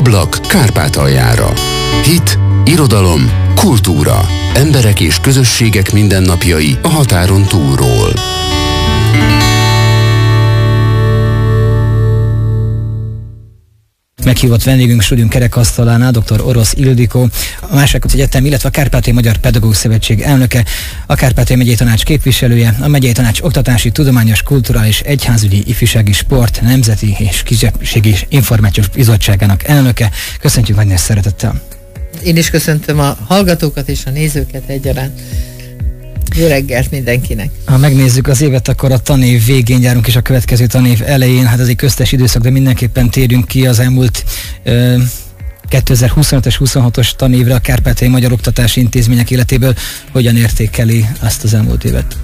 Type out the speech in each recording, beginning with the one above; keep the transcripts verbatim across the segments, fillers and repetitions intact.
Ablak Kárpátaljára. Hit, irodalom, kultúra, emberek és közösségek mindennapjai a határon túlról. Meghívott vendégünk stúdium kerekasztalánál dr. Orosz Ildikó, a Másáros Egyetem, illetve a Kárpátaljai Magyar Pedagógus Szövetség elnöke, a Kárpátaljai Megyei Tanács képviselője, a Megyei Tanács Oktatási, Tudományos, Kulturális, Egyházügyi, Ifjúsági, Sport, Nemzeti és Kisebbségi Információs Bizottságának elnöke. Köszöntjük nagy szeretettel! Én is köszöntöm a hallgatókat és a nézőket egyaránt. Jó reggelt mindenkinek! Ha megnézzük az évet, akkor a tanév végén járunk és a következő tanév elején. Hát ez egy köztes időszak, de mindenképpen térjünk ki az elmúlt ö, kétezer-huszonötös huszonhatos tanévre a Kárpátaljai Magyar Oktatási Intézmények életéből. Hogyan értékeli azt az elmúlt évet?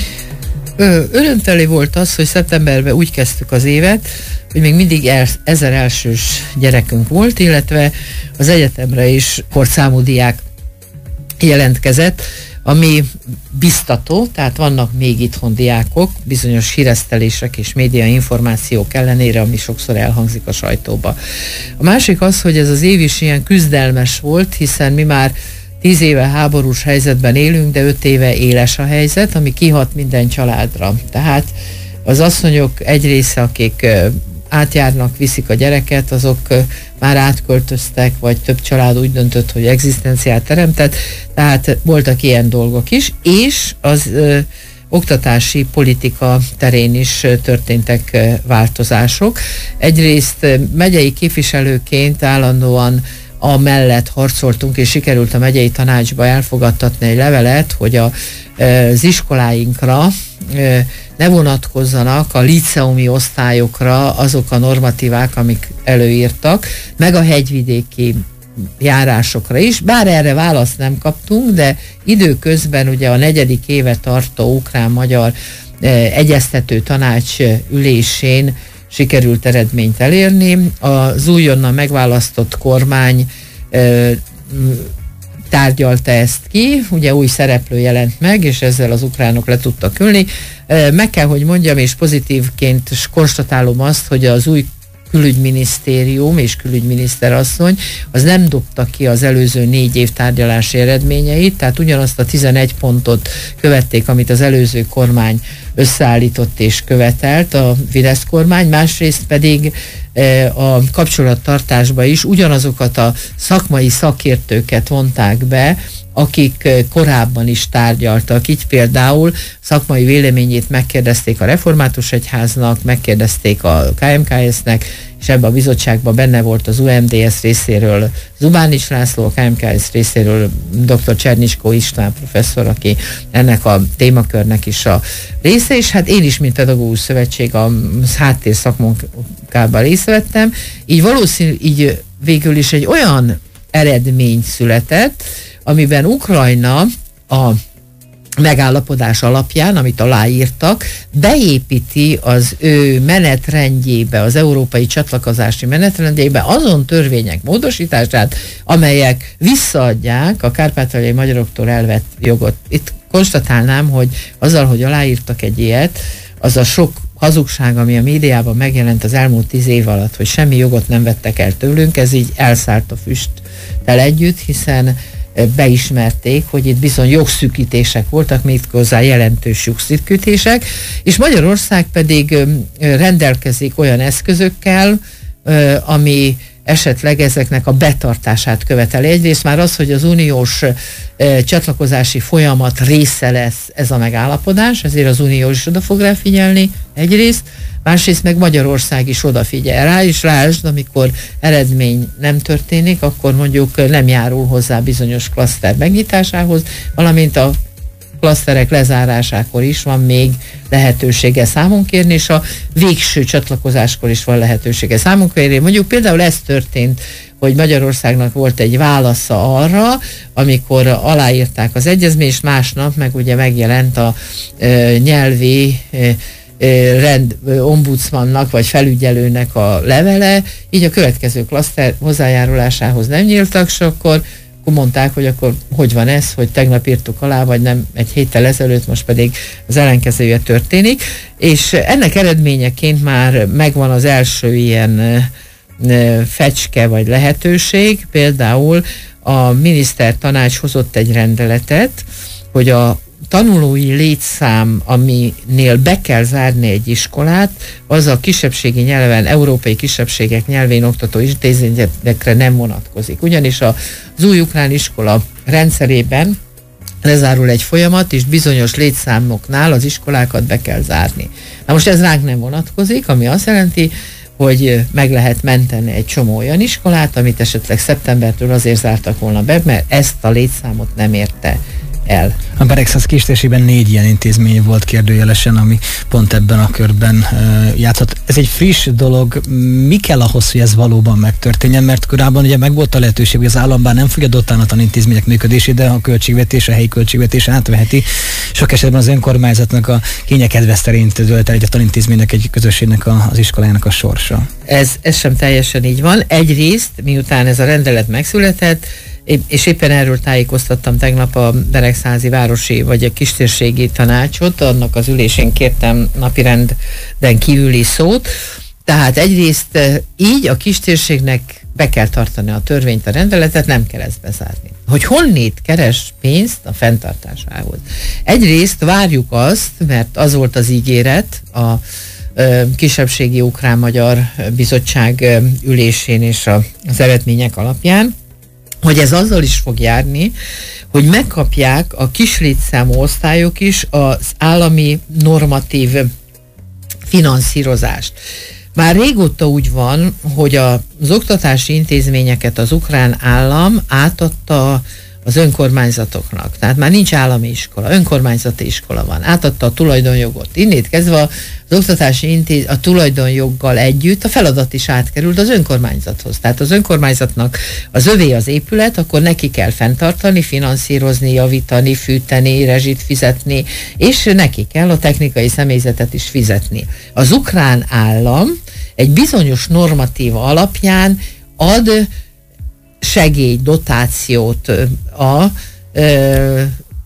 Ö, örömteli volt az, hogy szeptemberben úgy kezdtük az évet, hogy még mindig el, ezer elsős gyerekünk volt, illetve az egyetemre is kordszámú diák jelentkezett, ami biztató, tehát vannak még itthon diákok, bizonyos híresztelések és média információk ellenére, ami sokszor elhangzik a sajtóba. A másik az, hogy ez az év is ilyen küzdelmes volt, hiszen mi már tíz éve háborús helyzetben élünk, de öt éve éles a helyzet, ami kihat minden családra. Tehát az asszonyok egy része, akik átjárnak, viszik a gyereket, azok már átköltöztek, vagy több család úgy döntött, hogy egzisztenciát teremtett, tehát voltak ilyen dolgok is, és az ö, oktatási politika terén is történtek ö, változások. Egyrészt megyei képviselőként állandóan amellett harcoltunk, és sikerült a megyei tanácsba elfogadtatni egy levelet, hogy a, az iskoláinkra ne vonatkozzanak a líceumi osztályokra azok a normatívák, amik előírtak, meg a hegyvidéki járásokra is, bár erre választ nem kaptunk, de időközben ugye a negyedik éve tartó ukrán-magyar egyeztető tanács ülésén sikerült eredményt elérni. Az újonnan megválasztott kormány ö, tárgyalta ezt ki, ugye új szereplő jelent meg, és ezzel az ukránok le tudtak ülni. Meg kell, hogy mondjam, és pozitívként konstatálom azt, hogy az új külügyminisztérium és külügyminiszter asszony az nem dobta ki az előző négy év tárgyalási eredményeit, tehát ugyanazt a tizenegy pontot követték, amit az előző kormány összeállított és követelt, a Fidesz kormány, másrészt pedig a kapcsolattartásba is ugyanazokat a szakmai szakértőket vonták be, akik korábban is tárgyaltak. Így például szakmai véleményét megkérdezték a Református Egyháznak, megkérdezték a ká em ká es-nek, és ebben a bizottságban benne volt az u em dé es részéről Zubánics László, a ká em ká es részéről dr. Csernicskó István professzor, aki ennek a témakörnek is a része, és hát én is, mint pedagógus szövetség a háttér szakmunkában részt vettem, így valószínű, így végül is egy olyan eredmény született, amiben Ukrajna a megállapodás alapján, amit aláírtak, beépíti az ő menetrendjébe, az európai csatlakozási menetrendjébe azon törvények módosítását, amelyek visszaadják a kárpátaljai magyaroktól elvett jogot. Itt konstatálnám, hogy azzal, hogy aláírtak egy ilyet, az a sok hazugság, ami a médiában megjelent az elmúlt tíz év alatt, hogy semmi jogot nem vettek el tőlünk, ez így elszállt a füsttel együtt, hiszen beismerték, hogy itt bizony jogszűkítések voltak, méghozzá jelentős jogszűkítések, és Magyarország pedig rendelkezik olyan eszközökkel, ami esetleg ezeknek a betartását követeli. Egyrészt már az, hogy az uniós e, csatlakozási folyamat része lesz ez a megállapodás, ezért az unió is oda fog rá figyelni egyrészt, másrészt meg Magyarország is odafigyel rá, és rásd, amikor eredmény nem történik, akkor mondjuk nem járul hozzá bizonyos klaszter megnyitásához, valamint a klaszterek lezárásakor is van még lehetősége számon kérni, és a végső csatlakozáskor is van lehetősége számon kérni. Mondjuk például ez történt, hogy Magyarországnak volt egy válasza arra, amikor aláírták az egyezményt, és másnap meg ugye megjelent a e, nyelvi e, rend ombudsmannak vagy felügyelőnek a levele, így a következő klaszter hozzájárulásához nem nyíltak, és akkor mondták, hogy akkor hogy van ez, hogy tegnap írtuk alá, vagy nem egy héttel ezelőtt, most pedig az ellenkezője történik, és ennek eredményeként már megvan az első ilyen fecske vagy lehetőség. Például a minisztertanács hozott egy rendeletet, hogy a tanulói létszám, aminél be kell zárni egy iskolát, az a kisebbségi nyelven, európai kisebbségek nyelvén oktató intézményekre nem vonatkozik. Ugyanis az új ukrán iskola rendszerében lezárul egy folyamat, és bizonyos létszámoknál az iskolákat be kell zárni. Na most ez ránk nem vonatkozik, ami azt jelenti, hogy meg lehet menteni egy csomó olyan iskolát, amit esetleg szeptembertől azért zártak volna be, mert ezt a létszámot nem érte el. A Beregszáz kistérsében négy ilyen intézmény volt kérdőjelesen, ami pont ebben a körben uh, játszott. Ez egy friss dolog. Mi kell ahhoz, hogy ez valóban megtörténjen? Mert korábban ugye meg volt a lehetőség, hogy az állam bár nem fogja dotálni a tanintézmények működését, de a költségvetés, a helyi költségvetés átveheti. Sok esetben az önkormányzatnak a kénye kedvez szerint dölt el egy a tanintézménynek, egy közösségnek, a, az iskolájának a sorsa. Ez, ez sem teljesen így van. Egyrészt, miután ez a rendelet megszületett, és éppen erről tájékoztattam tegnap a Beregszázi Városi vagy a Kistérségi Tanácsot, annak az ülésén kértem napirenden kívüli szót. Tehát egyrészt így a kistérségnek be kell tartani a törvényt, a rendeletet, nem kell ezt bezárni. Hogy honnét keres pénzt a fenntartásához. Egyrészt várjuk azt, mert az volt az ígéret a Kisebbségi Ukrán-Magyar Bizottság ülésén és az eredmények alapján, hogy ez azzal is fog járni, hogy megkapják a kis létszámú osztályok is az állami normatív finanszírozást. Már régóta úgy van, hogy az oktatási intézményeket az ukrán állam átadta az önkormányzatoknak. Tehát már nincs állami iskola, önkormányzati iskola van. Átadta a tulajdonjogot. Innét kezdve az oktatási intéz, a tulajdonjoggal együtt a feladat is átkerült az önkormányzathoz. Tehát az önkormányzatnak az övé az épület, akkor neki kell fenntartani, finanszírozni, javítani, fűteni, rezsit fizetni, és neki kell a technikai személyzetet is fizetni. Az ukrán állam egy bizonyos normatíva alapján ad segély, dotációt a ö,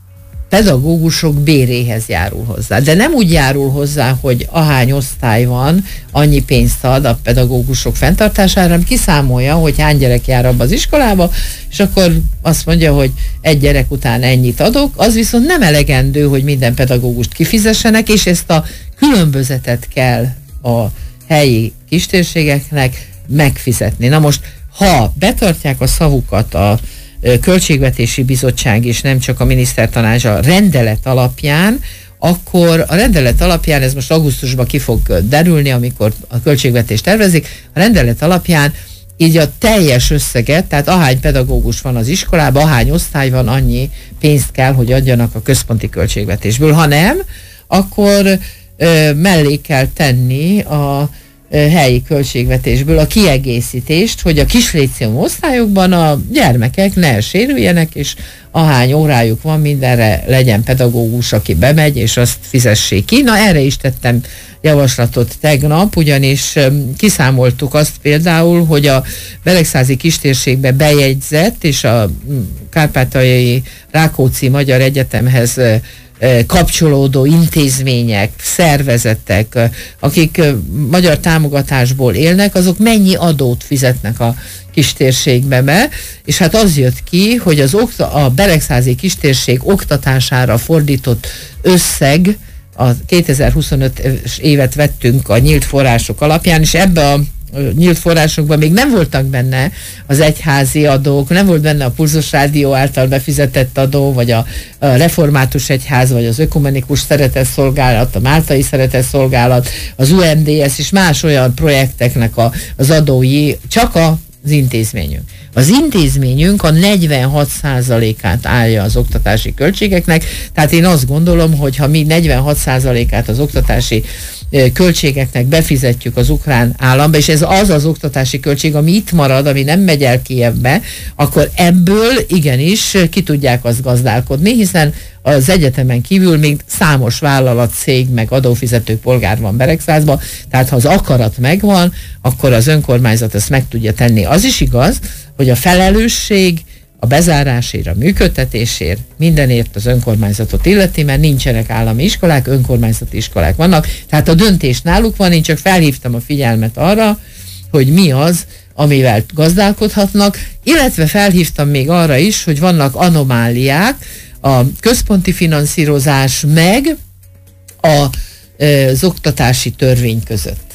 pedagógusok béréhez járul hozzá. De nem úgy járul hozzá, hogy ahány osztály van, annyi pénzt ad a pedagógusok fenntartására, hanem kiszámolja, hogy hány gyerek jár abba az iskolába, és akkor azt mondja, hogy egy gyerek után ennyit adok, az viszont nem elegendő, hogy minden pedagógust kifizessenek, és ezt a különbözetet kell a helyi kistérségeknek megfizetni. Na most, ha betartják a szavukat a Költségvetési Bizottság és nem csak a minisztertanács a rendelet alapján, akkor a rendelet alapján, ez most augusztusban ki fog derülni, amikor a költségvetést tervezik, a rendelet alapján így a teljes összeget, tehát ahány pedagógus van az iskolában, ahány osztály van, annyi pénzt kell, hogy adjanak a központi költségvetésből. Ha nem, akkor ö, mellé kell tenni a helyi költségvetésből a kiegészítést, hogy a kislétszámú osztályokban a gyermekek ne sérüljenek, és ahány órájuk van, mindenre legyen pedagógus, aki bemegy, és azt fizessék ki. Na, erre is tettem javaslatot tegnap, ugyanis kiszámoltuk azt például, hogy a Beregszázi kistérségbe bejegyzett, és a Kárpátaljai Rákóczi Magyar Egyetemhez kapcsolódó intézmények, szervezetek, akik magyar támogatásból élnek, azok mennyi adót fizetnek a kistérségbe be, és hát az jött ki, hogy az okta- a Beregszázi kistérség oktatására fordított összeg, a kétezer-huszonötös évet vettünk a nyílt források alapján, és ebbe a nyílt forrásokban még nem voltak benne az egyházi adók, nem volt benne a Pulzus Rádió által befizetett adó, vagy a, a Református Egyház, vagy az Ökumenikus Szeretetszolgálat, a Máltai Szeretetszolgálat, az u em dé es és más olyan projekteknek a, az adói, csak a az intézményünk. Az intézményünk a negyvenhat százalékát állja az oktatási költségeknek, tehát én azt gondolom, hogy ha mi negyvenhat százalékát az oktatási költségeknek befizetjük az ukrán államba, és ez az az oktatási költség, ami itt marad, ami nem megy el Kijevbe, akkor ebből igenis ki tudják azt gazdálkodni, hiszen az egyetemen kívül még számos vállalat, cég, meg adófizető polgár van Beregszázban, tehát ha az akarat megvan, akkor az önkormányzat ezt meg tudja tenni. Az is igaz, hogy a felelősség a bezárásért, a működtetésért mindenért az önkormányzatot illeti, mert nincsenek állami iskolák, önkormányzati iskolák vannak, tehát a döntés náluk van, én csak felhívtam a figyelmet arra, hogy mi az, amivel gazdálkodhatnak, illetve felhívtam még arra is, hogy vannak anomáliák a központi finanszírozás meg a, az oktatási törvény között.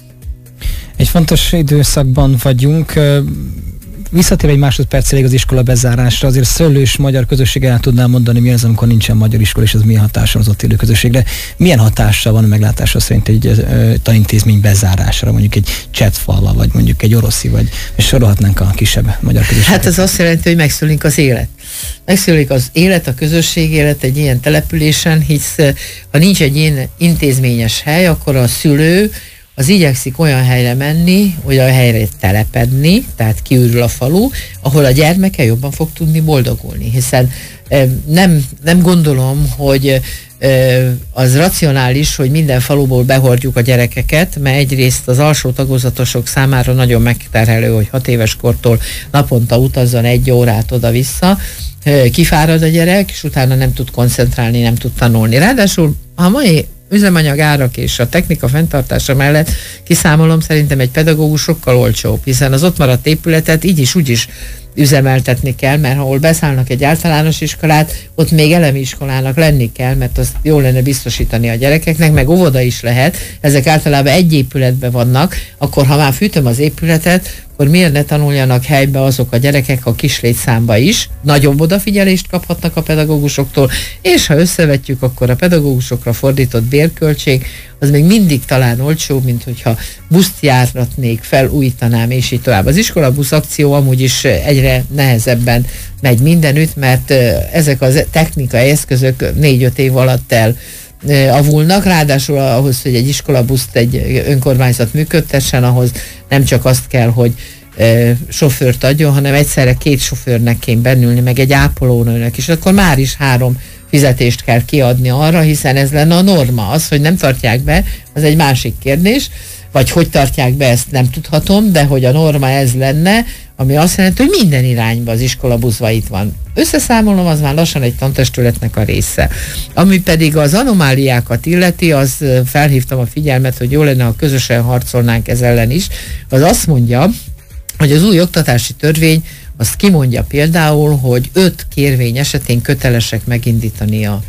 Egy fontos időszakban vagyunk. Visszatér egy másodpercig az iskola bezárásra, azért szőlős magyar közösség el tudnám mondani, mi az, amikor nincsen magyar iskola, és az milyen hatással az ott élő közösségre. Milyen hatással van a meglátása szerint egy ö, tanintézmény bezárásra, mondjuk egy csetfalva, vagy mondjuk egy oroszi, vagy sorolhatnánk a kisebb magyar közösséget? Hát ez azt jelenti, hogy megszűnik az élet. Megszűnik az élet, a közösség élet egy ilyen településen, hisz ha nincs egy ilyen intézményes hely, akkor a szülő az igyekszik olyan helyre menni, olyan helyre telepedni, tehát kiürül a falu, ahol a gyermeke jobban fog tudni boldogulni, hiszen e, nem, nem gondolom, hogy e, az racionális, hogy minden faluból behordjuk a gyerekeket, mert egyrészt az alsó tagozatosok számára nagyon megterhelő, hogy hat éves kortól naponta utazzon egy órát oda-vissza, e, kifárad a gyerek, és utána nem tud koncentrálni, nem tud tanulni. Ráadásul a mai üzemanyag árak és a technika fenntartása mellett kiszámolom, szerintem egy pedagógus sokkal olcsóbb, hiszen az ott maradt épületet így is úgy is üzemeltetni kell, mert ahol beszállnak egy általános iskolát, ott még elemi iskolának lenni kell, mert azt jól lenne biztosítani a gyerekeknek, meg óvoda is lehet, ezek általában egy épületben vannak, akkor ha már fűtöm az épületet, akkor miért ne tanuljanak helybe azok a gyerekek a kis létszámba is, nagyobb odafigyelést kaphatnak a pedagógusoktól, és ha összevetjük, akkor a pedagógusokra fordított bérköltség az még mindig talán olcsóbb, mint hogyha buszt járatnék, felújítanám, és így tovább. Az iskolabusz akció amúgy is egyre nehezebben megy mindenütt, mert ezek a technikai eszközök négy-öt év alatt el avulnak, ráadásul ahhoz, hogy egy iskolabuszt egy önkormányzat működtessen, ahhoz nem csak azt kell, hogy e, sofőrt adjon, hanem egyszerre két sofőrnek kéne bennülni, meg egy ápolónőnek is, akkor már is három fizetést kell kiadni arra, hiszen ez lenne a norma. Az, hogy nem tartják be, az egy másik kérdés, vagy hogy tartják be, ezt nem tudhatom, de hogy a norma ez lenne, ami azt jelenti, hogy minden irányba az iskolabuszva itt van. Összeszámolom, az már lassan egy tantestületnek a része. Ami pedig az anomáliákat illeti, az felhívtam a figyelmet, hogy jó lenne, ha közösen harcolnánk ez ellen is, az azt mondja, hogy az új oktatási törvény azt kimondja például, hogy öt kérvény esetén kötelesek megindítani a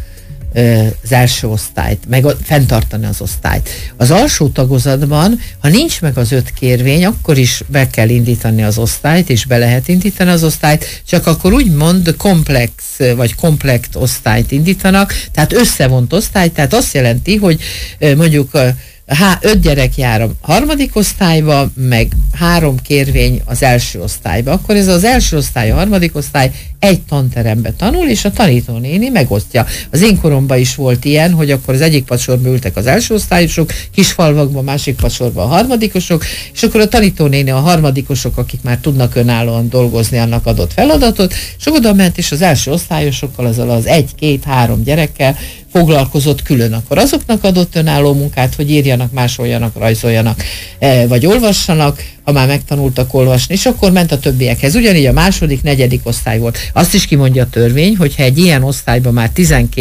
az első osztályt, meg fenntartani az osztályt. Az alsó tagozatban, ha nincs meg az öt kérvény, akkor is be kell indítani az osztályt, és be lehet indítani az osztályt, csak akkor úgymond komplex, vagy komplekt osztályt indítanak, tehát összevont osztályt, tehát azt jelenti, hogy mondjuk Há, öt gyerek jár a harmadik osztályba, meg három kérvény az első osztályba. Akkor ez az első osztály, a harmadik osztály egy tanterembe tanul, és a tanítónéni megosztja. Az én koromban is volt ilyen, hogy akkor az egyik padsorba ültek az első osztályosok, kisfalvakban, másik padsorban a harmadikosok, és akkor a tanítónéni a harmadikosok, akik már tudnak önállóan dolgozni, annak adott feladatot, és oda ment, és az első osztályosokkal, azzal az egy-két-három gyerekkel foglalkozott külön, akkor azoknak adott önálló munkát, hogy írjanak, másoljanak, rajzoljanak, vagy olvassanak, ha már megtanultak olvasni, és akkor ment a többiekhez. Ugyanígy a második, negyedik osztály volt. Azt is kimondja a törvény, hogyha egy ilyen osztályban már tizenkét